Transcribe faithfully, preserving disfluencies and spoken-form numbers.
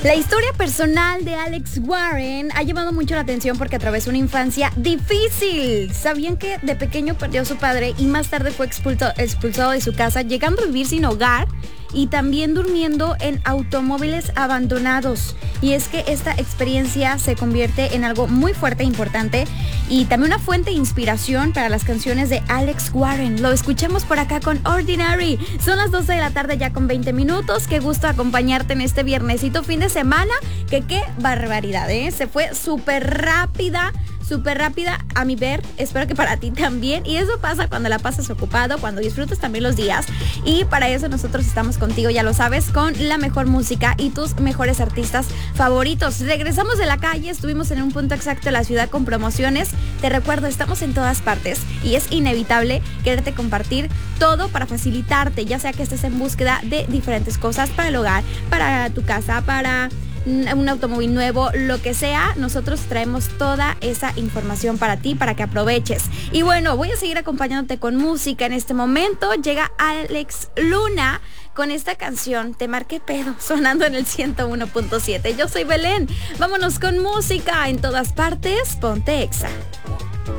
La historia personal de Alex Warren ha llamado mucho la atención porque atravesó una infancia difícil. ¿Sabían que de pequeño perdió a su padre y más tarde fue expulsado, expulsado de su casa, llegando a vivir sin hogar y también durmiendo en automóviles abandonados? Y es que esta experiencia se convierte en algo muy fuerte e importante y también una fuente de inspiración para las canciones de Alex Warren. Lo escuchamos por acá con Ordinary. Son las doce de la tarde ya con veinte minutos. Qué gusto acompañarte en este viernesito fin de semana, que qué barbaridad, ¿eh? Se fue súper rápida, súper rápida a mi ver, espero que para ti también, y eso pasa cuando la pasas ocupado, cuando disfrutas también los días, y para eso nosotros estamos contigo, ya lo sabes, con la mejor música y tus mejores artistas favoritos. Regresamos de la calle, estuvimos en un punto exacto de la ciudad con promociones. Te recuerdo, estamos en todas partes y es inevitable quererte compartir todo para facilitarte, ya sea que estés en búsqueda de diferentes cosas para el hogar, para tu casa, para un automóvil nuevo, lo que sea. Nosotros traemos toda esa información para ti, para que aproveches. Y bueno, voy a seguir acompañándote con música en este momento. Llega Alex Luna con esta canción, Te Marqué Pedo, sonando en el ciento uno punto siete. Yo soy Belén. Vámonos con música en todas partes. Ponte Exa.